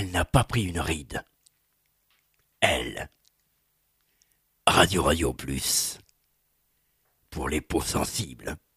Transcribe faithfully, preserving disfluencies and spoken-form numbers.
Elle n'a pas pris une ride. Elle. Radio Radio Plus. Pour les peaux sensibles.